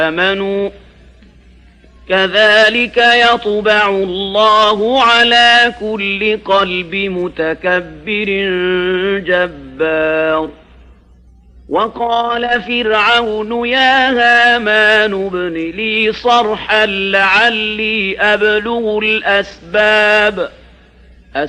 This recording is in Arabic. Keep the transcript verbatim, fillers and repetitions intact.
آمنوا كذلك يطبع الله على كل قلب متكبر جبار. وقال فرعون يا هامان ابن لي صرحا لعلي أبلغ الأسباب